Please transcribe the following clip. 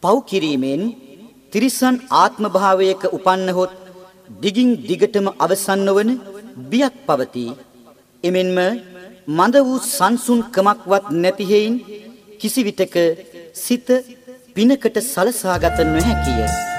පව් කිරීමෙන් තිරිසන් ආත්ම භාවයක උපන්නහොත් දිගින් දිගටම අවසන් නොවන බියක් පවතී. එමෙන්ම මඳ වූ සංසුන්කමක්වත් නැති හේයින් කිසිවිටක සිත පිනකට සලසාගත නොහැකිය.